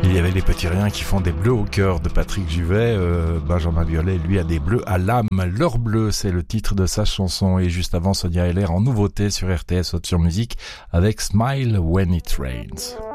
Il y avait les petits riens qui font des bleus au cœur de Patrick Juvet. Benjamin Biolay, lui, a des bleus à l'âme. L'heure bleue, c'est le titre de sa chanson. Et juste avant, Sonia Heller en nouveauté sur RTS Haute sur Musique avec Smile When It Rains.